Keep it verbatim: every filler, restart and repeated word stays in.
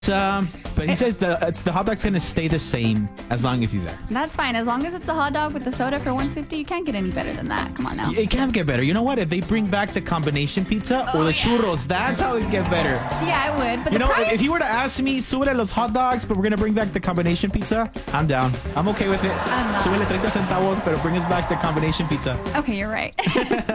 Um, but he said the it's the hot dog's gonna stay the same as long as he's there. That's fine. As long as it's the hot dog with the soda for one fifty, you can't get any better than that. Come on now. It can't get better. You know what? If they bring back the combination pizza Oh, or the yeah. churros, that's how it get better. Yeah, I would. But You the know, price? if you were to ask me, súbele los hot dogs, but we're gonna bring back the combination pizza, I'm down. I'm okay with it. I'm not. Súbele thirty centavos, but bring us back the combination pizza. Okay, you're right.